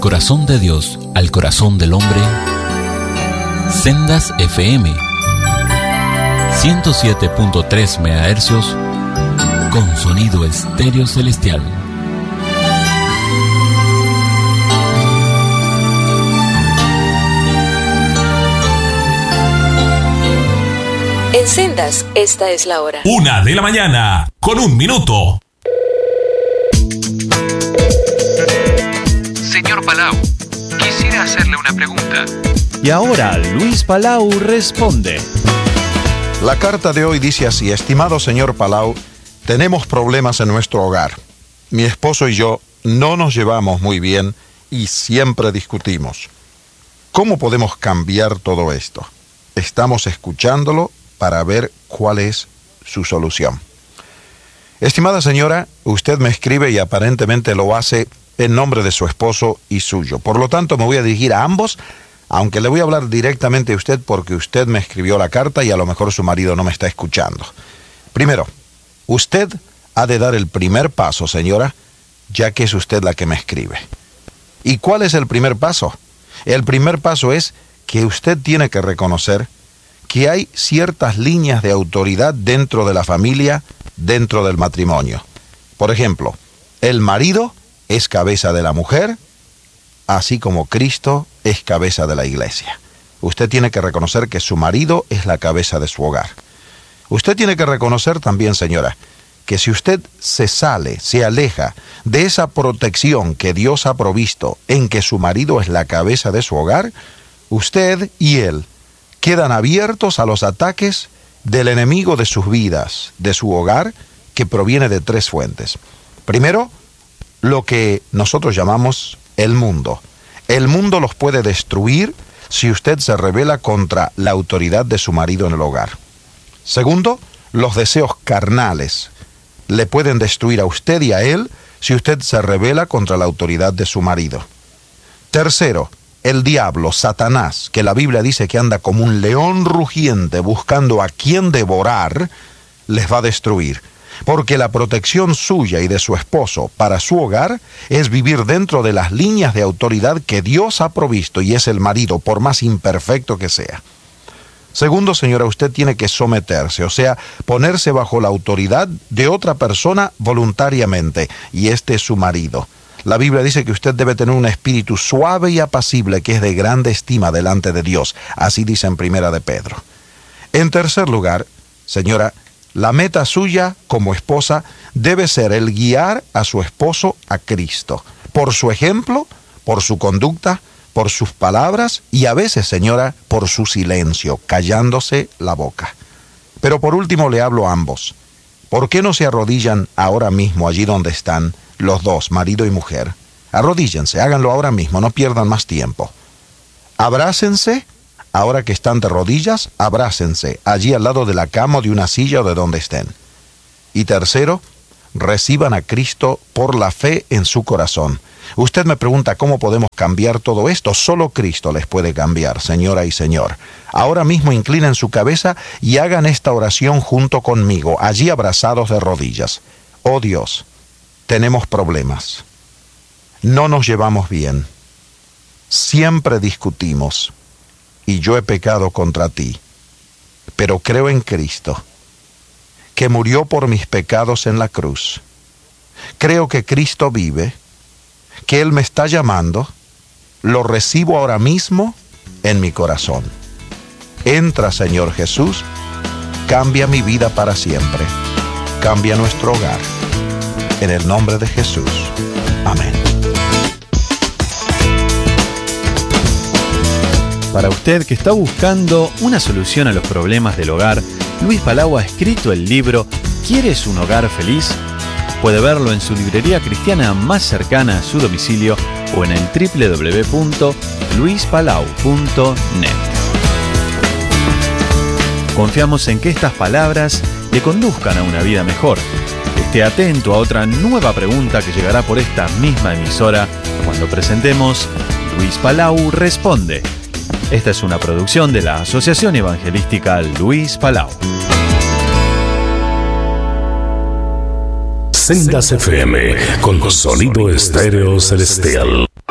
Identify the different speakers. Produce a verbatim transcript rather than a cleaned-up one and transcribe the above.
Speaker 1: corazón de Dios al corazón del hombre. Sendas F M ciento siete punto tres megahercios con sonido estéreo celestial.
Speaker 2: En Sendas, esta es la hora.
Speaker 3: Una de la mañana, con un minuto.
Speaker 4: Señor Palau, quisiera hacerle una pregunta.
Speaker 5: Y ahora Luis Palau responde.
Speaker 6: La carta de hoy dice así: estimado señor Palau, tenemos problemas en nuestro hogar. Mi esposo y yo no nos llevamos muy bien y siempre discutimos. ¿Cómo podemos cambiar todo esto? Estamos escuchándolo para ver cuál es su solución. Estimada señora, usted me escribe y aparentemente lo hace en nombre de su esposo y suyo. Por lo tanto, me voy a dirigir a ambos, aunque le voy a hablar directamente a usted porque usted me escribió la carta y a lo mejor su marido no me está escuchando. Primero, usted ha de dar el primer paso, señora, ya que es usted la que me escribe. ¿Y cuál es el primer paso? El primer paso es que usted tiene que reconocer que hay ciertas líneas de autoridad dentro de la familia, dentro del matrimonio. Por ejemplo, el marido es cabeza de la mujer, así como Cristo es cabeza de la iglesia. Usted tiene que reconocer que su marido es la cabeza de su hogar. Usted tiene que reconocer también, señora, que si usted se sale, se aleja de esa protección que Dios ha provisto en que su marido es la cabeza de su hogar, usted y él quedan abiertos a los ataques del enemigo de sus vidas, de su hogar, que proviene de tres fuentes. Primero, lo que nosotros llamamos el mundo. El mundo los puede destruir si usted se rebela contra la autoridad de su marido en el hogar. Segundo, los deseos carnales le pueden destruir a usted y a él si usted se rebela contra la autoridad de su marido. Tercero, el diablo, Satanás, que la Biblia dice que anda como un león rugiente buscando a quien devorar, les va a destruir. Porque la protección suya y de su esposo para su hogar es vivir dentro de las líneas de autoridad que Dios ha provisto, y es el marido, por más imperfecto que sea. Segundo, señora, usted tiene que someterse, o sea, ponerse bajo la autoridad de otra persona voluntariamente, y este es su marido. La Biblia dice que usted debe tener un espíritu suave y apacible que es de grande estima delante de Dios. Así dice en Primera de Pedro. En tercer lugar, señora, la meta suya como esposa debe ser el guiar a su esposo a Cristo. Por su ejemplo, por su conducta, por sus palabras y a veces, señora, por su silencio, callándose la boca. Pero por último le hablo a ambos. ¿Por qué no se arrodillan ahora mismo allí donde están los dos, marido y mujer? Arrodíllense, háganlo ahora mismo, no pierdan más tiempo. Abrácense, ahora que están de rodillas, abrácense, allí al lado de la cama o de una silla o de donde estén. Y tercero, reciban a Cristo por la fe en su corazón. Usted me pregunta cómo podemos cambiar todo esto. Solo Cristo les puede cambiar, señora y señor. Ahora mismo inclinen su cabeza y hagan esta oración junto conmigo, allí abrazados de rodillas. Oh Dios, tenemos problemas. No nos llevamos bien. Siempre discutimos. Y yo he pecado contra ti. Pero creo en Cristo, que murió por mis pecados en la cruz. Creo que Cristo vive, que Él me está llamando. Lo recibo ahora mismo en mi corazón. Entra, Señor Jesús, cambia mi vida para siempre. Cambia nuestro hogar. En el nombre de Jesús. Amén.
Speaker 5: Para usted que está buscando una solución a los problemas del hogar, Luis Palau ha escrito el libro ¿Quieres un hogar feliz? Puede verlo en su librería cristiana más cercana a su domicilio o en el doble u doble u doble u punto luis palau punto net. Confiamos en que estas palabras le conduzcan a una vida mejor. Esté atento a otra nueva pregunta que llegará por esta misma emisora cuando presentemos Luis Palau Responde. Esta es una producción de la Asociación Evangelística Luis Palau.
Speaker 3: Sendas F M con sonido estéreo celestial.